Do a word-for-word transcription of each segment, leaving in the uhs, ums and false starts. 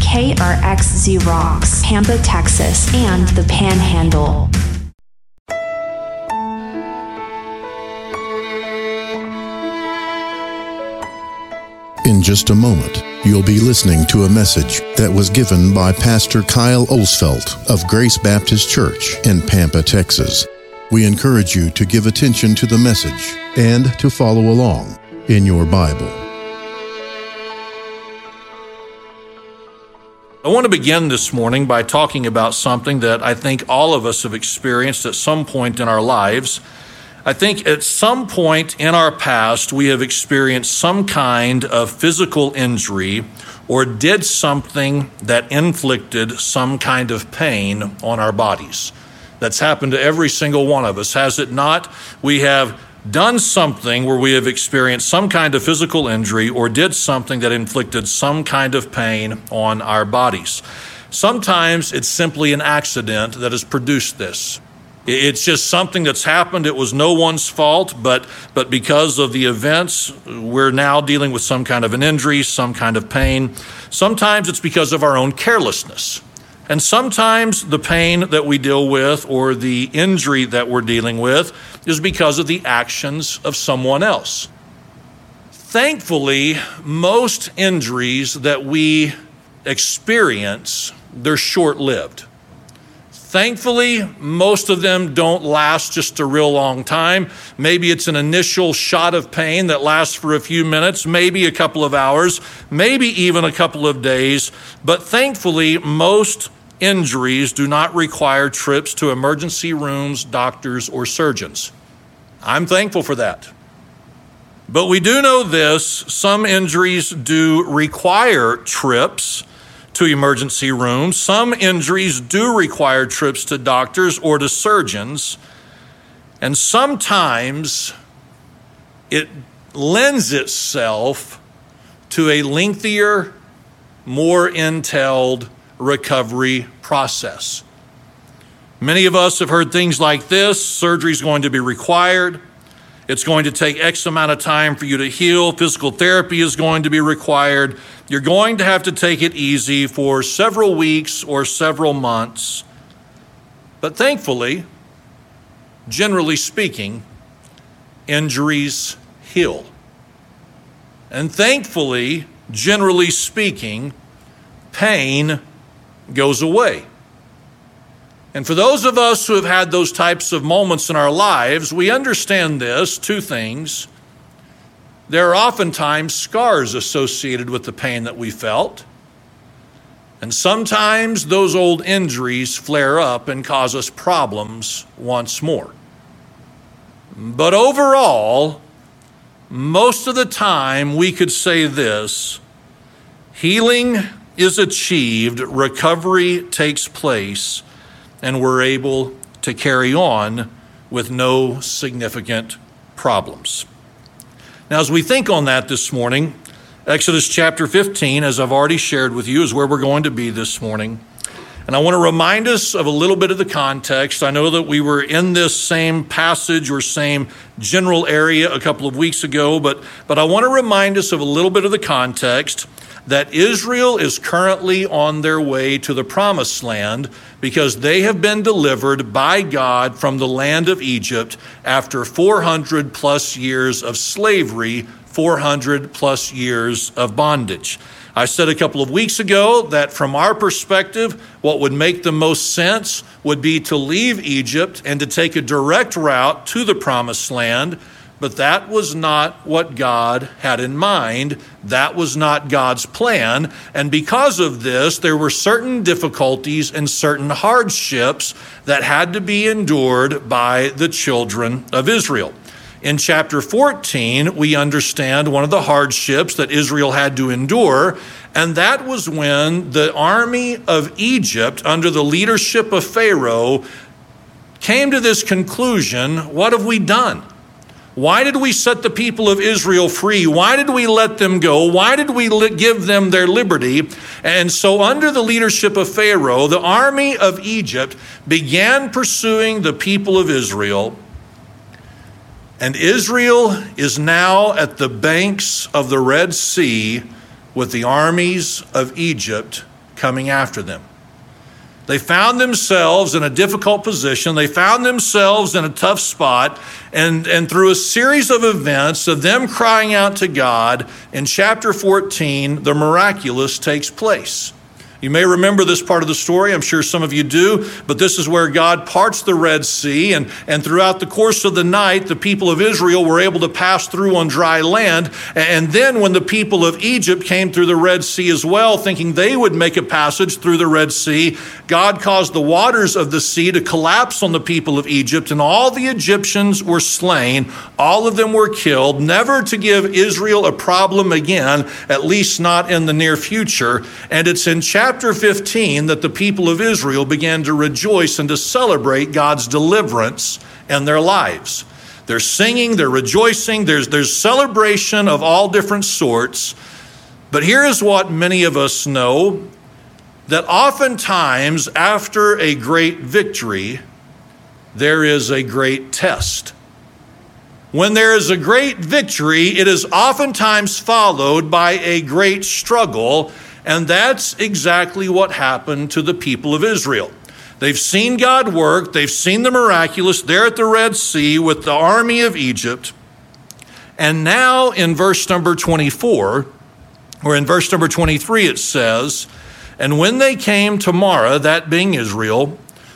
K R X Z Rocks, Pampa, Texas, and the Panhandle. In just a moment, you'll be listening to a message that was given by Pastor Kyle Olsfeld of Grace Baptist Church in Pampa, Texas. We encourage you to give attention to the message and to follow along in your Bible. I want to begin this morning by talking about something that I think all of us have experienced at some point in our lives. I think at some point in our past, we have experienced some kind of physical injury or did something that inflicted some kind of pain on our bodies. That's happened to every single one of us, has it not? We have done something where we have experienced some kind of physical injury or did something that inflicted some kind of pain on our bodies. Sometimes it's simply an accident that has produced this. It's just something that's happened. It was no one's fault, but but because of the events, we're now dealing with some kind of an injury, some kind of pain. Sometimes it's because of our own carelessness. And sometimes the pain that we deal with or the injury that we're dealing with is because of the actions of someone else. Thankfully, most injuries that we experience, they're short-lived. Thankfully, most of them don't last just a real long time. Maybe it's an initial shot of pain that lasts for a few minutes, maybe a couple of hours, maybe even a couple of days. But thankfully, most injuries do not require trips to emergency rooms, doctors, or surgeons. I'm thankful for that. But we do know this, some injuries do require trips to emergency rooms. Some injuries do require trips to doctors or to surgeons. And sometimes it lends itself to a lengthier, more entailed recovery process. Many of us have heard things like this: surgery is going to be required. It's going to take X amount of time for you to heal. Physical therapy is going to be required. You're going to have to take it easy for several weeks or several months. But thankfully, generally speaking, injuries heal. And thankfully, generally speaking, pain goes away. And for those of us who have had those types of moments in our lives, we understand this, two things. There are oftentimes scars associated with the pain that we felt. And sometimes those old injuries flare up and cause us problems once more. But overall, most of the time we could say this: healing is achieved, recovery takes place, and we're able to carry on with no significant problems. Now, as we think on that this morning, Exodus chapter fifteen, as I've already shared with you, is where we're going to be this morning. And I want to remind us of a little bit of the context. I know that we were in this same passage or same general area a couple of weeks ago, but, but I want to remind us of a little bit of the context that Israel is currently on their way to the promised land because they have been delivered by God from the land of Egypt after four hundred plus years of slavery, four hundred plus years of bondage. I said a couple of weeks ago that from our perspective, what would make the most sense would be to leave Egypt and to take a direct route to the promised land. But that was not what God had in mind. That was not God's plan. And because of this, there were certain difficulties and certain hardships that had to be endured by the children of Israel. In chapter fourteen, we understand one of the hardships that Israel had to endure, and that was when the army of Egypt, under the leadership of Pharaoh, came to this conclusion: what have we done? Why did we set the people of Israel free? Why did we let them go? Why did we give them their liberty? And so under the leadership of Pharaoh, the army of Egypt began pursuing the people of Israel. And Israel is now at the banks of the Red Sea with the armies of Egypt coming after them. They found themselves in a difficult position. They found themselves in a tough spot. And, and through a series of events of them crying out to God, in chapter fourteen, the miraculous takes place. You may remember this part of the story. I'm sure some of you do. But this is where God parts the Red Sea. And, and throughout the course of the night, the people of Israel were able to pass through on dry land. And then when the people of Egypt came through the Red Sea as well, thinking they would make a passage through the Red Sea, God caused the waters of the sea to collapse on the people of Egypt. And all the Egyptians were slain. All of them were killed, never to give Israel a problem again, at least not in the near future. And it's in chapter Chapter fifteen that the people of Israel began to rejoice and to celebrate God's deliverance in their lives. They're singing, they're rejoicing, there's, there's celebration of all different sorts. But here is what many of us know, that oftentimes after a great victory, there is a great test. When there is a great victory, it is oftentimes followed by a great struggle. And that's exactly what happened to the people of Israel. They've seen God work. They've seen the miraculous there at the Red Sea with the army of Egypt. And now in verse number twenty-four, or in verse number twenty-three, it says, and when they came to Marah, that being Israel,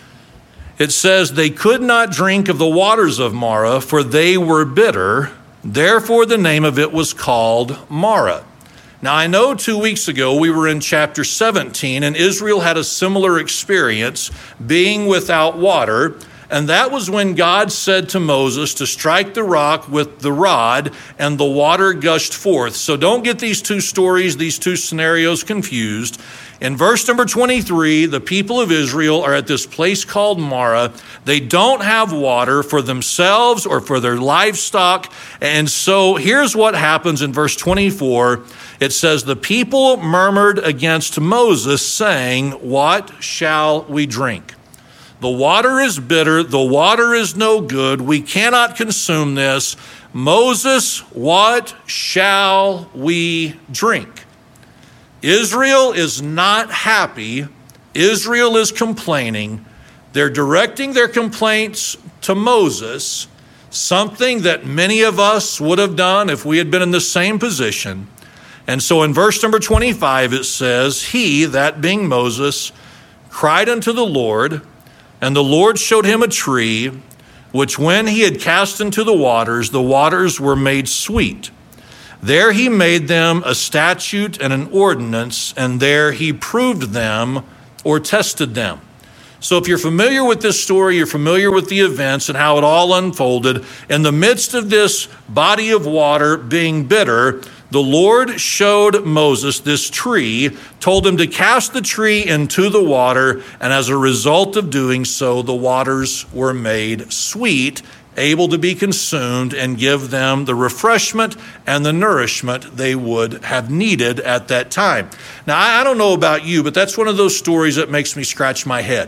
it says, they could not drink of the waters of Marah, for they were bitter. Therefore the name of it was called Marah. Now, I know two weeks ago we were in chapter seventeen, and Israel had a similar experience being without water. And that was when God said to Moses to strike the rock with the rod, and the water gushed forth. So don't get these two stories, these two scenarios confused. In verse number twenty-three, the people of Israel are at this place called Marah. They don't have water for themselves or for their livestock. And so here's what happens in verse twenty-four. It says, the people murmured against Moses, saying, what shall we drink? The water is bitter. The water is no good. We cannot consume this. Moses, what shall we drink? Israel is not happy. Israel is complaining. They're directing their complaints to Moses, something that many of us would have done if we had been in the same position. And so in verse number twenty-five, it says, he, that being Moses, cried unto the Lord, and the Lord showed him a tree, which when he had cast into the waters, the waters were made sweet. There he made them a statute and an ordinance, and there he proved them or tested them. So if you're familiar with this story, you're familiar with the events and how it all unfolded, in the midst of this body of water being bitter, the Lord showed Moses this tree, told him to cast the tree into the water, and as a result of doing so, the waters were made sweet, able to be consumed and give them the refreshment and the nourishment they would have needed at that time. Now, I don't know about you, but that's one of those stories that makes me scratch my head.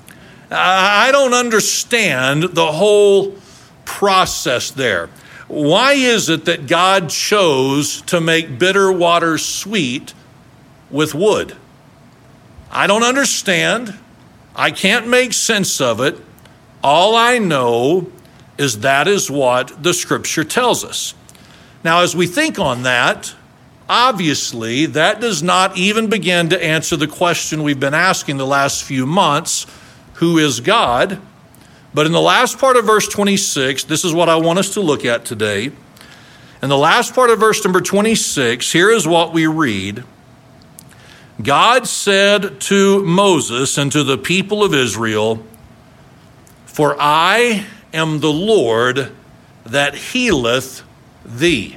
I don't understand the whole process there. Why is it that God chose to make bitter water sweet with wood? I don't understand. I can't make sense of it. All I know is that is what the scripture tells us. Now, as we think on that, obviously, that does not even begin to answer the question we've been asking the last few months, who is God? But in the last part of verse twenty-six, this is what I want us to look at today. In the last part of verse number twenty-six, here is what we read. God said to Moses and to the people of Israel, for I am the Lord that healeth thee.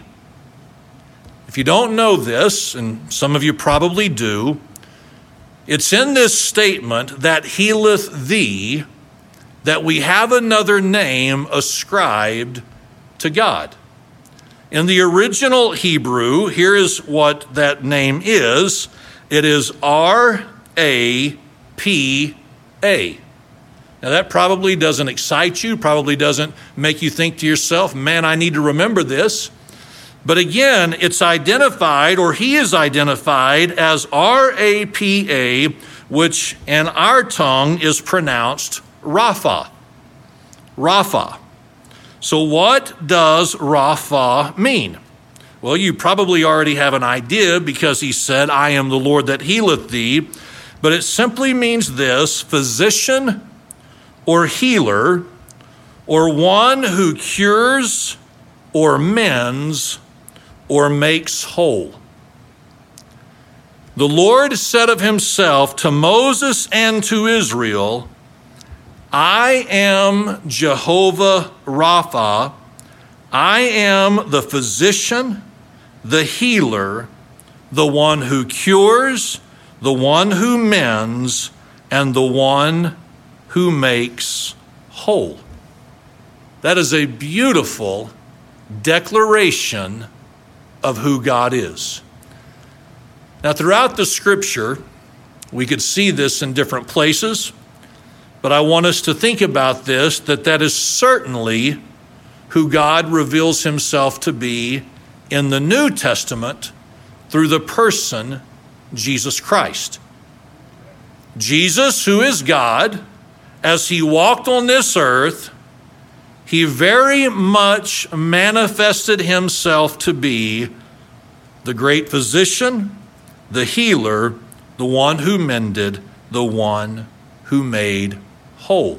If you don't know this, and some of you probably do, it's in this statement that healeth thee that we have another name ascribed to God. In the original Hebrew, here is what that name is. It is R A P A. Now that probably doesn't excite you, probably doesn't make you think to yourself, man, I need to remember this. But again, it's identified, or he is identified as R A P A, which in our tongue is pronounced Rapha. Rapha. So what does Rapha mean? Well, you probably already have an idea because he said, I am the Lord that healeth thee. But it simply means this: physician or healer, or one who cures or mends or makes whole. The Lord said of himself to Moses and to Israel, I am Jehovah Rapha. I am the physician, the healer, the one who cures, the one who mends, and the one who makes whole. That is a beautiful declaration of who God is. Now, throughout the scripture, we could see this in different places, but I want us to think about this, that that is certainly who God reveals himself to be in the New Testament through the person Jesus Christ. Jesus, who is God, as he walked on this earth, he very much manifested himself to be the great physician, the healer, the one who mended, the one who made whole.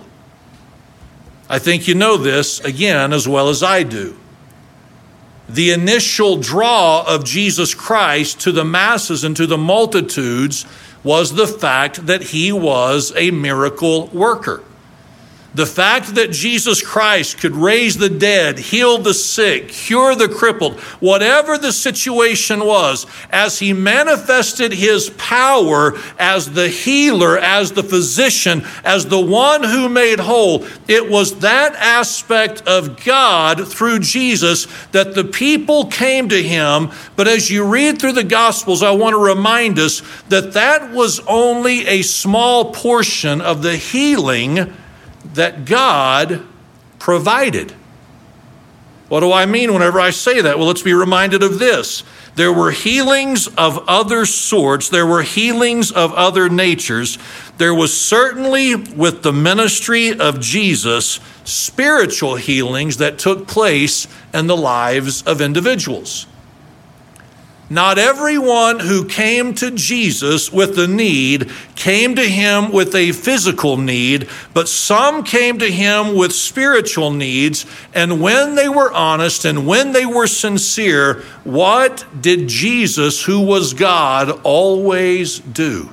I think you know this, again, as well as I do. The initial draw of Jesus Christ to the masses and to the multitudes was the fact that he was a miracle worker. The fact that Jesus Christ could raise the dead, heal the sick, cure the crippled, whatever the situation was, as he manifested his power as the healer, as the physician, as the one who made whole, it was that aspect of God through Jesus that the people came to him. But as you read through the Gospels, I want to remind us that that was only a small portion of the healing that God provided. What do I mean whenever I say that? Well, let's be reminded of this. There were healings of other sorts. There were healings of other natures. There was certainly, with the ministry of Jesus, spiritual healings that took place in the lives of individuals. Not everyone who came to Jesus with a need came to him with a physical need, but some came to him with spiritual needs. And when they were honest and when they were sincere, what did Jesus, who was God, always do?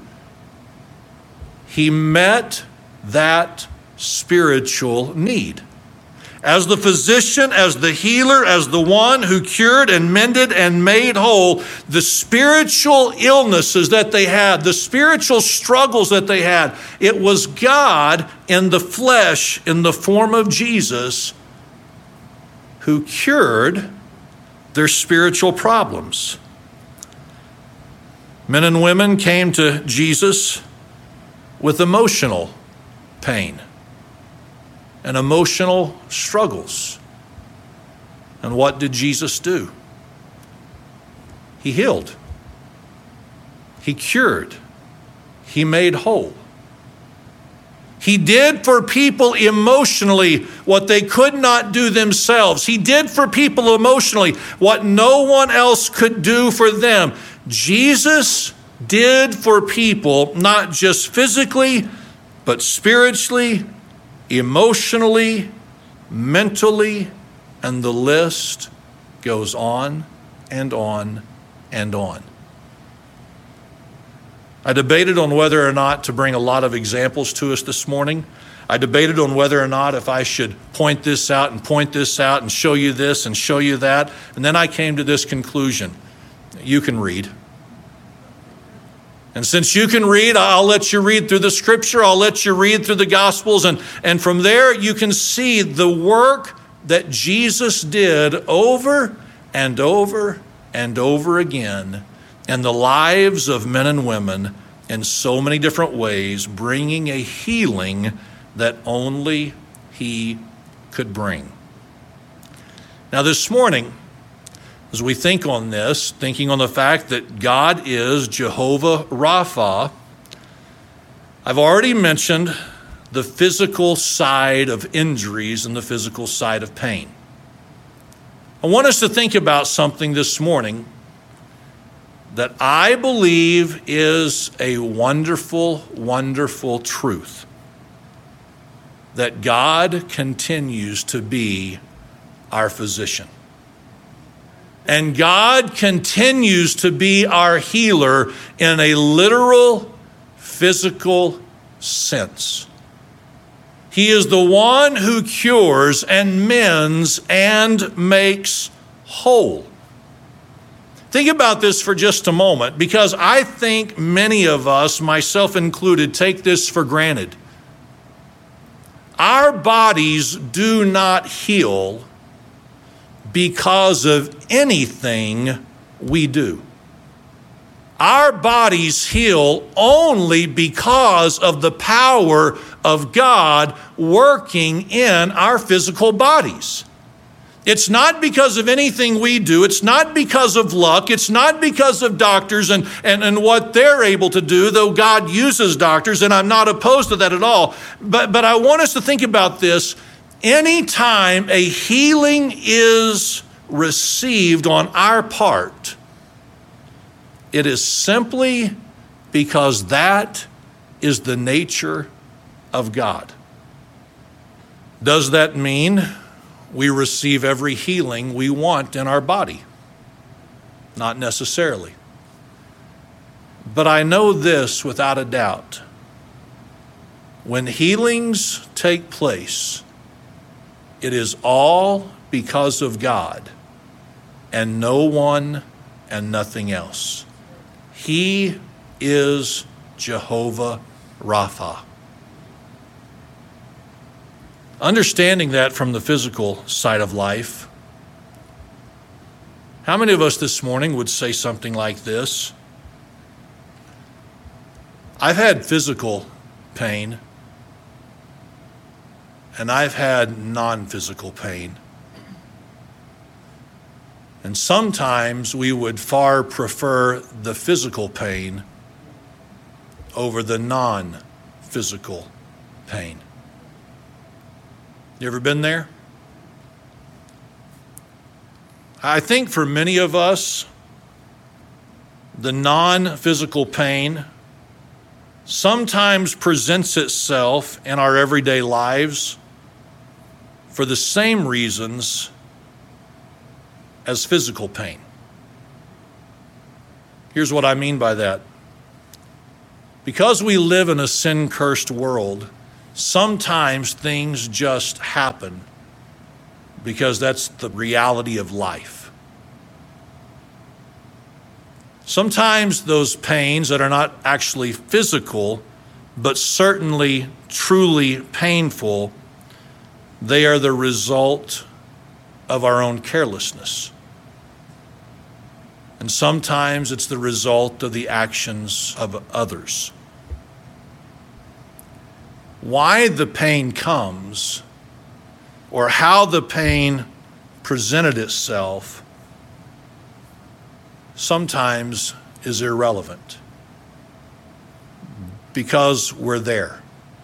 He met that spiritual need. As the physician, as the healer, as the one who cured and mended and made whole, the spiritual illnesses that they had, the spiritual struggles that they had, it was God in the flesh, in the form of Jesus, who cured their spiritual problems. Men and women came to Jesus with emotional pain and emotional struggles. And what did Jesus do? He healed. He cured. He made whole. He did for people emotionally what they could not do themselves. He did for people emotionally what no one else could do for them. Jesus did for people, not just physically, but spiritually, emotionally, mentally, and the list goes on and on and on. I debated on whether or not to bring a lot of examples to us this morning. I debated on whether or not if I should point this out and point this out and show you this and show you that. And then I came to this conclusion. You can read. And since you can read, I'll let you read through the scripture. I'll let you read through the Gospels. And, and from there, you can see the work that Jesus did over and over and over again in the lives of men and women in so many different ways, bringing a healing that only he could bring. Now, this morning, As we think on this, thinking on the fact that God is Jehovah Rapha, I've already mentioned the physical side of injuries and the physical side of pain. I want us to think about something this morning that I believe is a wonderful, wonderful truth. That God continues to be our physician. And God continues to be our healer in a literal, physical sense. He is the one who cures and mends and makes whole. Think about this for just a moment, because I think many of us, myself included, take this for granted. Our bodies do not heal because of anything we do. Our bodies heal only because of the power of God working in our physical bodies. It's not because of anything we do. It's not because of luck. It's not because of doctors and, and, and what they're able to do, though God uses doctors, and I'm not opposed to that at all. But, but I want us to think about this. Anytime a healing is received on our part, it is simply because that is the nature of God. Does that mean we receive every healing we want in our body? Not necessarily. But I know this without a doubt. When healings take place, it is all because of God and no one and nothing else. He is Jehovah Rapha. Understanding that from the physical side of life, how many of us this morning would say something like this? I've had physical pain, and I've had non-physical pain. And sometimes we would far prefer the physical pain over the non-physical pain. You ever been there? I think for many of us, the non-physical pain sometimes presents itself in our everyday lives for the same reasons as physical pain. Here's what I mean by that. Because we live in a sin-cursed world, sometimes things just happen because that's the reality of life. Sometimes those pains that are not actually physical, but certainly truly painful, they are the result of our own carelessness. And sometimes it's the result of the actions of others. Why the pain comes, or how the pain presented itself, sometimes is irrelevant because we're there.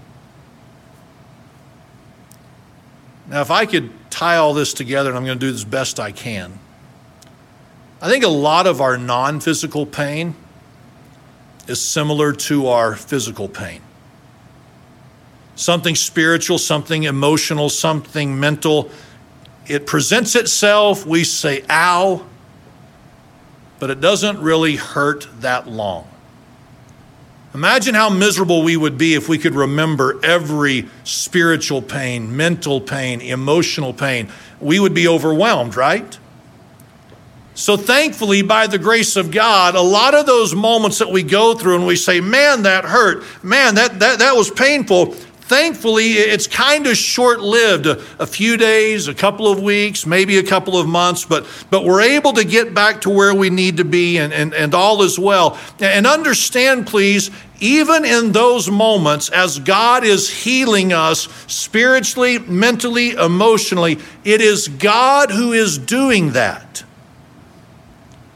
Now, if I could tie all this together, and I'm going to do this best I can, I think a lot of our non-physical pain is similar to our physical pain. Something spiritual, something emotional, something mental. It presents itself, we say, ow, but it doesn't really hurt that long. Imagine how miserable we would be if we could remember every spiritual pain, mental pain, emotional pain. We would be overwhelmed, right? So thankfully, by the grace of God, a lot of those moments that we go through and we say, man, that hurt, man, that, that, that was painful, thankfully, it's kind of short-lived, a, a few days, a couple of weeks, maybe a couple of months, but but we're able to get back to where we need to be, and, and, and all is well. And understand, please, even in those moments, as God is healing us spiritually, mentally, emotionally, it is God who is doing that.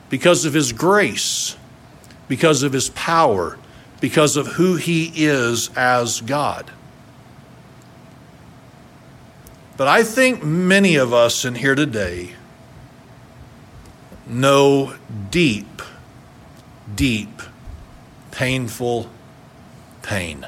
because of his grace, because of his power, because of who he is as God. But I think many of us in here today know deep, deep, painful pain.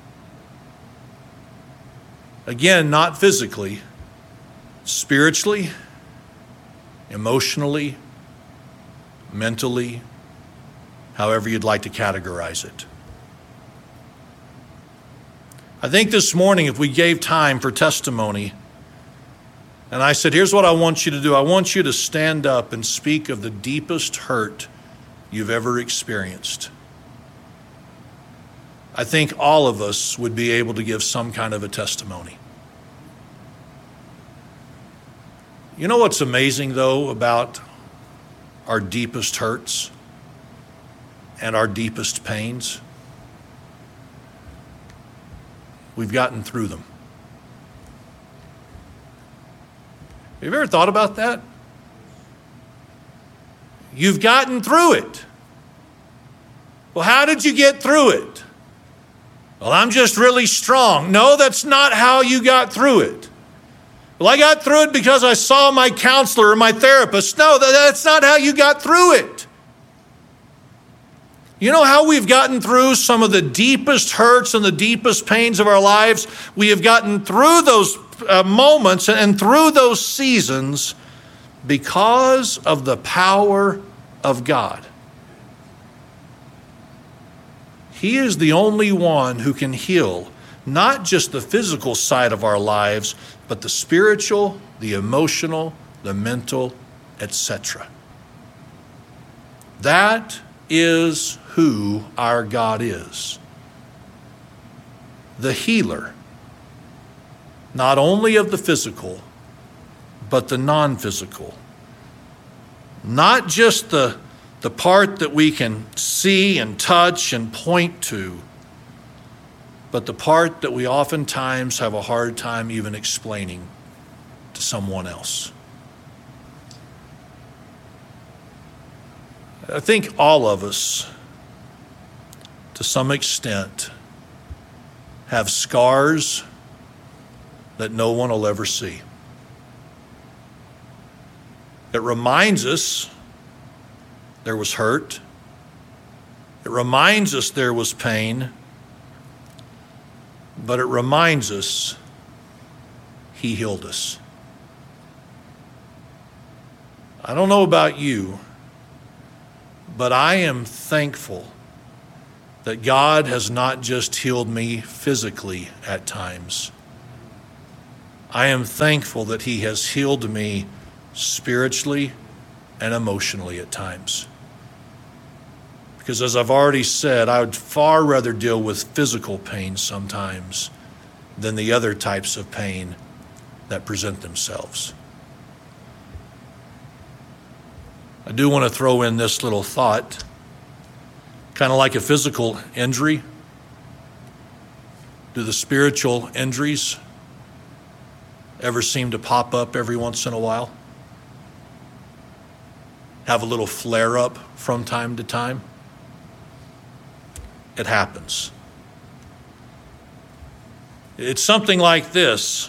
Again, not physically, spiritually, emotionally, mentally, however you'd like to categorize it. I think this morning, if we gave time for testimony, and I said, here's what I want you to do. I want you to stand up and speak of the deepest hurt you've ever experienced. I think all of us would be able to give some kind of a testimony. You know what's amazing, though, about our deepest hurts and our deepest pains? We've gotten through them. Have you ever thought about that? You've gotten through it. Well, how did you get through it? Well, I'm just really strong. No, that's not how you got through it. Well, I got through it because I saw my counselor or my therapist. No, that's not how you got through it. You know how we've gotten through some of the deepest hurts and the deepest pains of our lives? We have gotten through those uh, moments and through those seasons because of the power of God. He is the only one who can heal not just the physical side of our lives, but the spiritual, the emotional, the mental, et cetera. That is who our God is. The healer, not only of the physical, but the non-physical. Not just the, the part that we can see and touch and point to, but the part that we oftentimes have a hard time even explaining to someone else. I think all of us, to some extent, have scars that no one will ever see. It reminds us there was hurt. It reminds us there was pain. But it reminds us he healed us. I don't know about you, but I am thankful that God has not just healed me physically at times. I am thankful that he has healed me spiritually and emotionally at times. Because as I've already said, I would far rather deal with physical pain sometimes than the other types of pain that present themselves. I do want to throw in this little thought, kind of like a physical injury. Do the spiritual injuries ever seem to pop up every once in a while? Have a little flare up from time to time? It happens. It's something like this.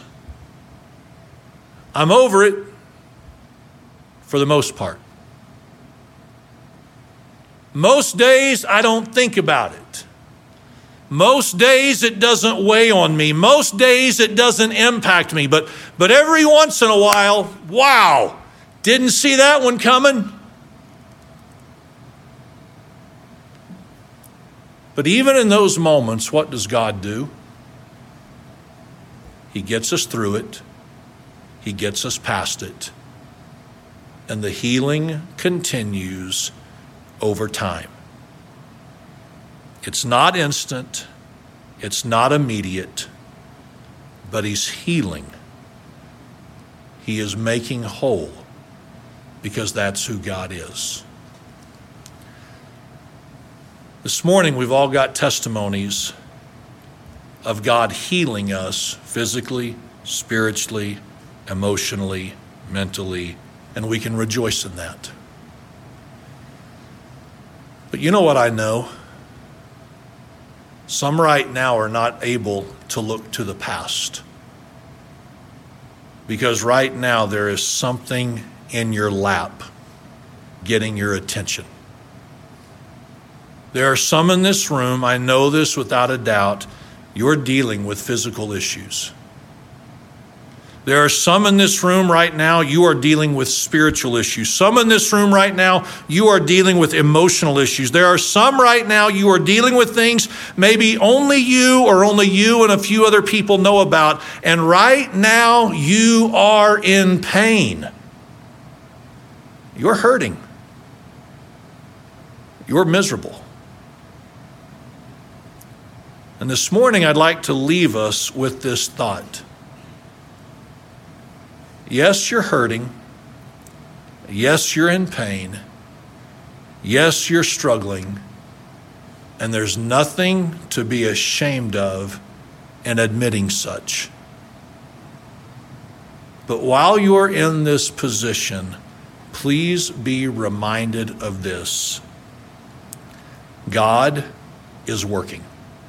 I'm over it for the most part. Most days I don't think about it. Most days it doesn't weigh on me. Most days it doesn't impact me. But, but every once in a while, wow, didn't see that one coming. But even in those moments, what does God do? He gets us through it. He gets us past it. And the healing continues over time. It's not instant. It's not immediate. But he's healing. He is making whole because that's who God is. This morning, we've all got testimonies of God healing us physically, spiritually, emotionally, mentally, and we can rejoice in that. But you know what I know? Some right now are not able to look to the past. Because right now there is something in your lap getting your attention. There are some in this room, I know this without a doubt, you're dealing with physical issues. There are some in this room right now, you are dealing with spiritual issues. Some in this room right now, you are dealing with emotional issues. There are some right now, you are dealing with things maybe only you or only you and a few other people know about. And right now, you are in pain. You're hurting. You're miserable. And this morning, I'd like to leave us with this thought. Yes, you're hurting. Yes, you're in pain. Yes, you're struggling. And there's nothing to be ashamed of in admitting such. But while you're in this position, please be reminded of this. God is working.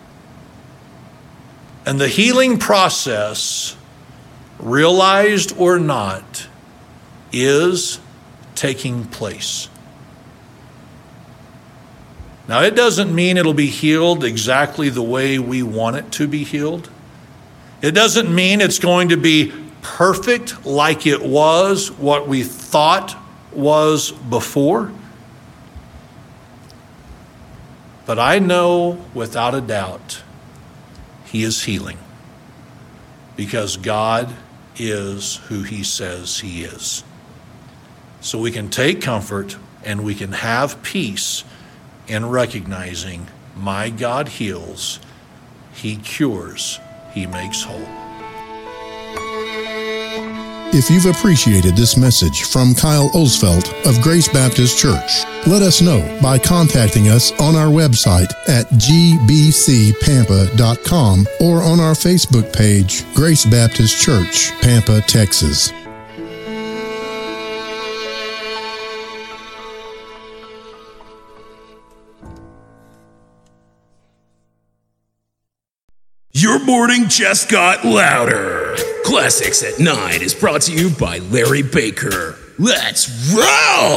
And the healing process, realized or not, is taking place. Now, it doesn't mean it'll be healed exactly the way we want it to be healed. It doesn't mean it's going to be perfect like it was, what we thought was before. But I know without a doubt, He is healing. Because God is who He says He is. So we can take comfort and we can have peace in recognizing my God heals, He cures, He makes whole. If you've appreciated this message from Kyle Osfelt of Grace Baptist Church, let us know by contacting us on our website at g b c pampa dot com or on our Facebook page, Grace Baptist Church, Pampa, Texas. Your morning just got louder. Classics at nine is brought to you by Larry Baker. Let's roll!